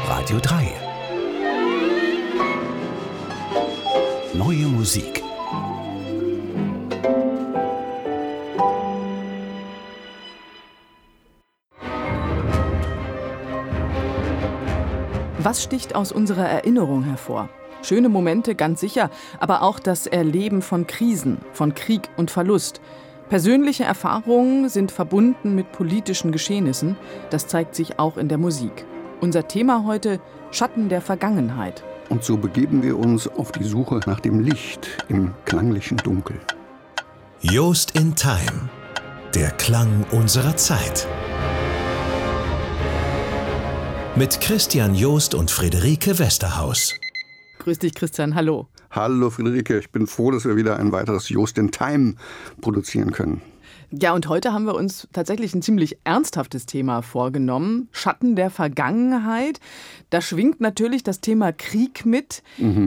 Radio 3. Neue Musik. Was sticht aus unserer Erinnerung hervor? Schöne Momente, ganz sicher, aber auch das Erleben von Krisen, von Krieg und Verlust. Persönliche Erfahrungen sind verbunden mit politischen Geschehnissen. Das zeigt sich auch in der Musik. Unser Thema heute: Schatten der Vergangenheit. Und so begeben wir uns auf die Suche nach dem Licht im klanglichen Dunkel. Just in Time. Der Klang unserer Zeit. Mit Christian Jost und Friederike Westerhaus. Grüß dich, Christian, hallo. Hallo Friederike, ich bin froh, dass wir wieder ein weiteres Just in Time produzieren können. Ja, und heute haben wir uns tatsächlich ein ziemlich ernsthaftes Thema vorgenommen. Schatten der Vergangenheit. Da schwingt natürlich das Thema Krieg mit.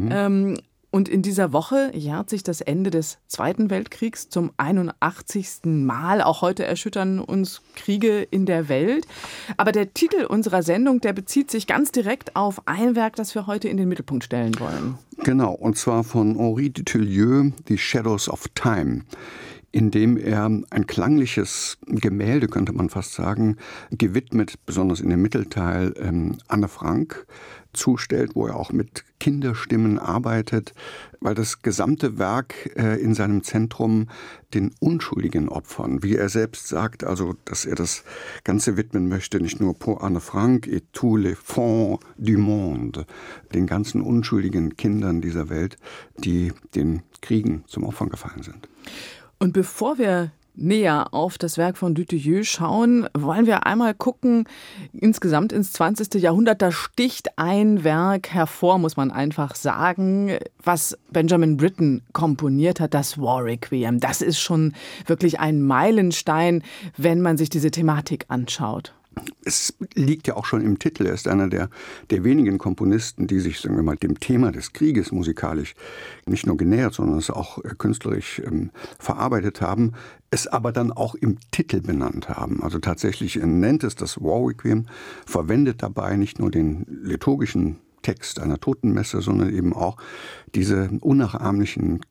Und in dieser Woche jährt sich das Ende des Zweiten Weltkriegs zum 81. Mal. Auch heute erschüttern uns Kriege in der Welt. Aber der Titel unserer Sendung, der bezieht sich ganz direkt auf ein Werk, das wir heute in den Mittelpunkt stellen wollen. Genau, und zwar von Henri Dutilleux, The Shadows of Time, in dem er ein klangliches Gemälde, könnte man fast sagen, gewidmet, besonders in dem Mittelteil, Anne Frank zustellt, wo er auch mit Kinderstimmen arbeitet, weil das gesamte Werk in seinem Zentrum den unschuldigen Opfern, wie er selbst sagt, also dass er das Ganze widmen möchte, nicht nur pour Anne Frank et tous les fonds du monde, den ganzen unschuldigen Kindern dieser Welt, die den Kriegen zum Opfer gefallen sind. Und bevor wir näher auf das Werk von Dutilleux schauen, wollen wir einmal gucken, insgesamt ins 20. Jahrhundert. Da sticht ein Werk hervor, muss man einfach sagen, was Benjamin Britten komponiert hat, das War Requiem. Das ist schon wirklich ein Meilenstein, wenn man sich diese Thematik anschaut. Es liegt ja auch schon im Titel. Er ist einer der wenigen Komponisten, die sich, sagen wir mal, dem Thema des Krieges musikalisch nicht nur genähert, sondern es auch künstlerisch verarbeitet haben, es aber dann auch im Titel benannt haben. Also tatsächlich nennt es das War Requiem, verwendet dabei nicht nur den liturgischen Text einer Totenmesse, sondern eben auch diese unnachahmlichen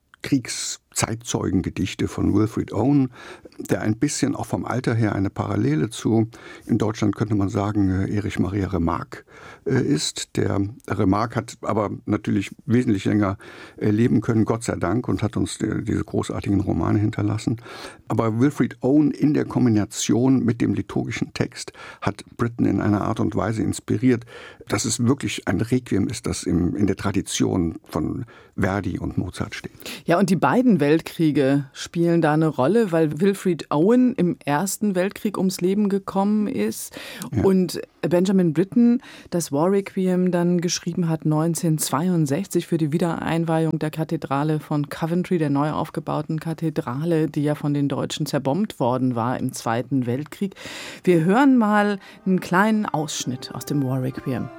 Kriegszeitzeugengedichte von Wilfred Owen, der ein bisschen auch vom Alter her eine Parallele zu, in Deutschland könnte man sagen, Erich Maria Remarque ist. Der Remarque hat aber natürlich wesentlich länger leben können, Gott sei Dank, und hat uns diese großartigen Romane hinterlassen. Aber Wilfred Owen in der Kombination mit dem liturgischen Text hat Britten in einer Art und Weise inspiriert, dass es wirklich ein Requiem ist, das in der Tradition von Verdi und Mozart steht. Ja, und die beiden Weltkriege spielen da eine Rolle, weil Wilfred Owen im Ersten Weltkrieg ums Leben gekommen ist und Benjamin Britten das War Requiem dann geschrieben hat 1962 für die Wiedereinweihung der Kathedrale von Coventry, der neu aufgebauten Kathedrale, die ja von den Deutschen zerbombt worden war im Zweiten Weltkrieg. Wir hören mal einen kleinen Ausschnitt aus dem War Requiem.